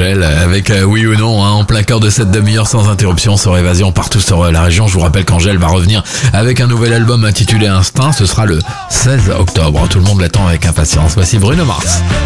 Angèle avec oui ou non, en plein cœur de cette demi-heure sans interruption sur Évasion partout sur la région. Je vous rappelle qu'Angèle va revenir avec un nouvel album intitulé Instinct. Ce sera le 16 octobre. Tout le monde l'attend avec impatience. Voici Bruno Mars.